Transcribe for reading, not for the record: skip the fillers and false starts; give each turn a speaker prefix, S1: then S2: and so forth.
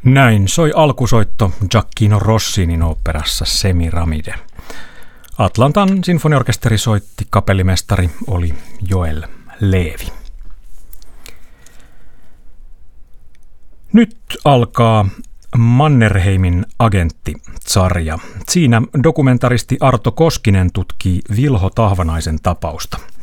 S1: Näin soi alkusoitto Gioacchino Rossinin oopperassa Semiramide. Atlantan sinfoniorkesteri soitti, kapellimestari oli Joel Levi. Nyt alkaa Mannerheimin agentti-sarja. Siinä dokumentaristi Arto Koskinen tutkii Vilho Tahvanaisen tapausta.